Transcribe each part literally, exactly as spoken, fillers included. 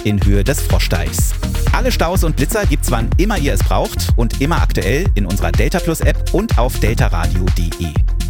in Höhe des Froschdeichs. Alle Staus und Blitzer gibt's, wann immer ihr es braucht und immer aktuell in unserer Delta Plus App und auf deltaradio punkt de.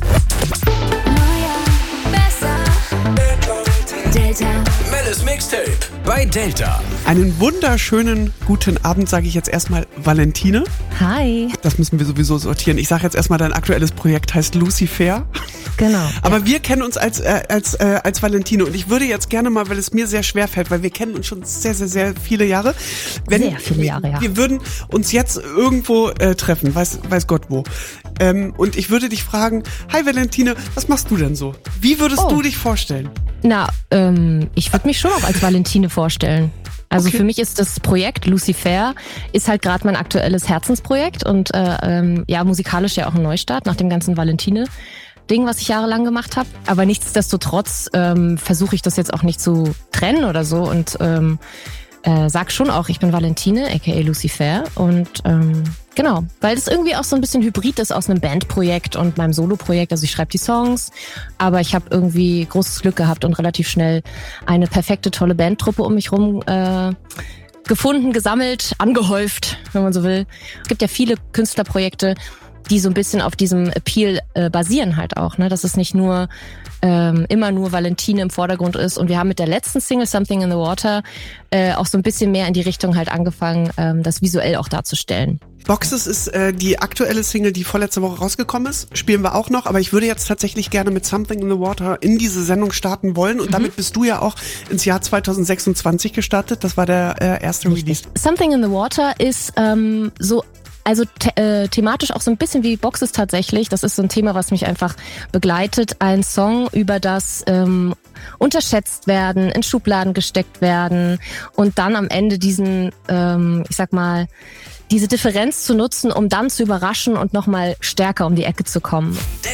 Delta. Mellis Mixtape bei Delta. Einen wunderschönen guten Abend, sage ich jetzt erstmal Valentine. Hi. Das müssen wir sowieso sortieren. Ich sage jetzt erstmal, dein aktuelles Projekt heißt Lucifer. Genau. Aber ja. wir kennen uns als äh, als äh, als Valentine und ich würde jetzt gerne mal, weil es mir sehr schwer fällt, weil wir kennen uns schon sehr, sehr, sehr viele Jahre. Wenn, sehr viele Jahre, ja. Wir würden uns jetzt irgendwo äh, treffen, weiß, weiß Gott wo. Ähm, und ich würde dich fragen, hi Valentine, was machst du denn so? Wie würdest oh. du dich vorstellen? Na, ähm, ich würde mich schon auch als Valentine vorstellen. Also okay. Für mich ist das Projekt Lucifer ist halt gerade mein aktuelles Herzensprojekt und äh, ähm, ja, musikalisch ja auch ein Neustart nach dem ganzen Valentine-Ding, was ich jahrelang gemacht habe. Aber nichtsdestotrotz ähm, versuche ich das jetzt auch nicht zu trennen oder so und ähm, äh, sag schon auch, ich bin Valentine, aka Lucifer und ähm, genau, weil das irgendwie auch so ein bisschen hybrid ist aus einem Bandprojekt und meinem Soloprojekt. Also ich schreibe die Songs, aber ich habe irgendwie großes Glück gehabt und relativ schnell eine perfekte, tolle Bandtruppe um mich rum äh, gefunden, gesammelt, angehäuft, wenn man so will. Es gibt ja viele Künstlerprojekte, die so ein bisschen auf diesem Appeal äh, basieren halt auch, ne? Dass es nicht nur ähm, immer nur Valentine im Vordergrund ist. Und wir haben mit der letzten Single Something in the Water äh, auch so ein bisschen mehr in die Richtung halt angefangen, ähm, das visuell auch darzustellen. Boxes ist äh, die aktuelle Single, die vorletzte Woche rausgekommen ist. Spielen wir auch noch, aber ich würde jetzt tatsächlich gerne mit Something in the Water in diese Sendung starten wollen. Und mhm. damit bist du ja auch ins Jahr zwanzig sechsundzwanzig gestartet. Das war der äh, erste Release. Something in the Water ist ähm, so Also the- äh, thematisch auch so ein bisschen wie Boxes tatsächlich. Das ist so ein Thema, was mich einfach begleitet. Ein Song über das ähm, unterschätzt werden, in Schubladen gesteckt werden und dann am Ende diesen, ähm, ich sag mal, diese Differenz zu nutzen, um dann zu überraschen und nochmal stärker um die Ecke zu kommen.